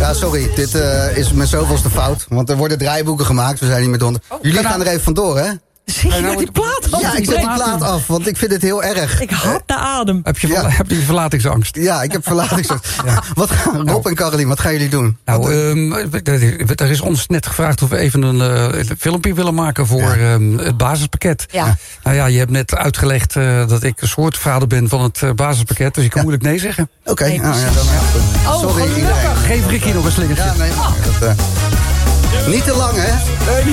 Ja, sorry. Dit is mijn zoveelste fout. Want er worden draaiboeken gemaakt. We zijn niet met 100. Jullie gaan er even vandoor, hè? Zie je die plaat af? Ja, ik zet die plaat af, want ik vind het heel erg. Ik had de adem. Heb je verlatingsangst? Ja, ik heb verlatingsangst. Rob en Carolien, wat gaan jullie doen? Nou, er is ons net gevraagd of we even een filmpje willen maken voor het basispakket. Ja. Nou ja, je hebt net uitgelegd dat ik een soort vader ben van het basispakket, dus ik kan moeilijk nee zeggen. Oké, Nee, nou ja, precies. dan sorry gelukkig. iedereen. Geef Ricky nog een slingertje. Ja, nee, niet te lang, hè?